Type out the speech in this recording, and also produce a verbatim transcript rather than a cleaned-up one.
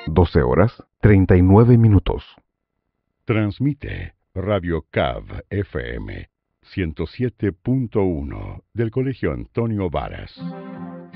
doce horas, treinta y nueve minutos. Transmite Radio Cav F M ciento siete punto uno del Colegio Antonio Varas.